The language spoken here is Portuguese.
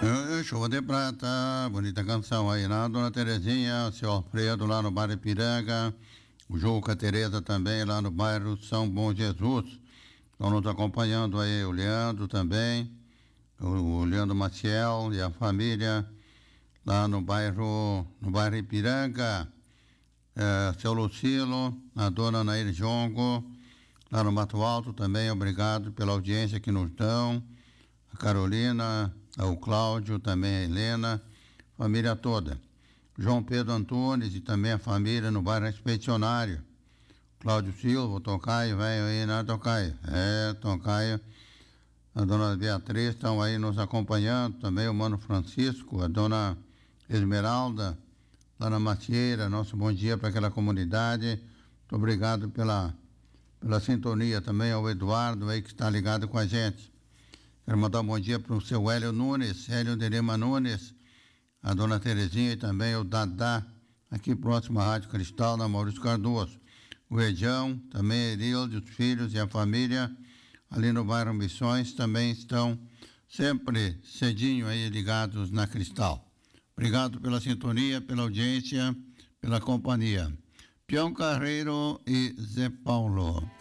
Chuva de Prata, bonita canção aí, na Dona Terezinha, o seu Alfredo lá no bairro Ipiranga, o Juca Tereza também lá no bairro São Bom Jesus. Estão nos acompanhando aí, o Leandro também, o Leandro Maciel e a família lá no bairro Ipiranga, seu Lucilo, a dona Nair Jongo, lá no Mato Alto também, obrigado pela audiência que nos dão, a Carolina, o Cláudio, também a Helena, família toda. João Pedro Antunes e também a família no bairro Expedicionário. Cláudio Silva, o Tocaio, velho aí, né, Tocaio? Tocaio. A dona Beatriz estão aí nos acompanhando, também o Mano Francisco, a dona Esmeralda, lá na Macieira, nosso bom dia para aquela comunidade. Muito obrigado pela sintonia também ao Eduardo aí que está ligado com a gente. Quero mandar um bom dia para o seu Hélio Nunes, Hélio de Lima Nunes, a dona Terezinha e também o Dadá, aqui próximo à Rádio Cristal, na Maurício Cardoso. O Edião, também Erilde, os filhos e a família, ali no bairro Missões, também estão sempre cedinho aí ligados na Cristal. Obrigado pela sintonia, pela audiência, pela companhia. Pião Carreiro e Zé Paulo.